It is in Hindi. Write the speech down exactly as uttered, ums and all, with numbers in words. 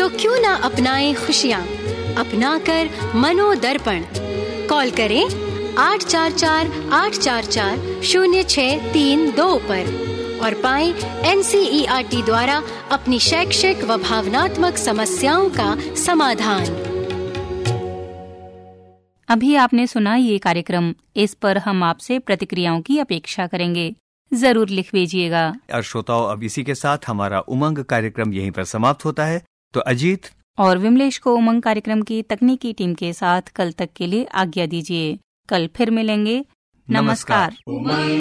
तो क्यों ना अपनाएं खुशियाँ, अपना कर मनोदर्पण। कॉल करें आठ चार चार आठ चार चार शून्य छः तीन दो पर और पाएं N C E R T द्वारा अपनी शैक्षिक व भावनात्मक समस्याओं का समाधान। अभी आपने सुना ये कार्यक्रम, इस पर हम आपसे प्रतिक्रियाओं की अपेक्षा करेंगे, जरूर लिख भेजिएगा। और श्रोताओं, अब इसी के साथ हमारा उमंग कार्यक्रम यहीं पर समाप्त होता है। तो अजीत और विमलेश को उमंग कार्यक्रम की तकनीकी टीम के साथ कल तक के लिए आज्ञा दीजिए। कल फिर मिलेंगे। नमस्कार।